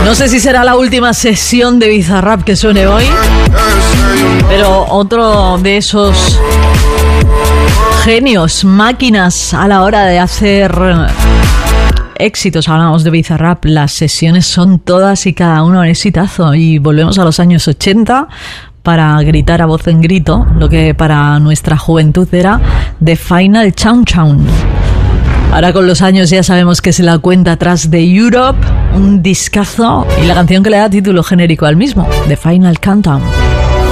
No sé si será la última sesión de Bizarrap que suene hoy, pero otro de esos genios, máquinas a la hora de hacer éxitos. Hablamos de Bizarrap, las sesiones son todas y cada uno un exitazo, y volvemos a los años 80 para gritar a voz en grito lo que para nuestra juventud era The Final Countdown. Ahora con los años ya sabemos que es la cuenta atrás de Europe, un discazo, y la canción que le da título genérico al mismo, The Final Countdown.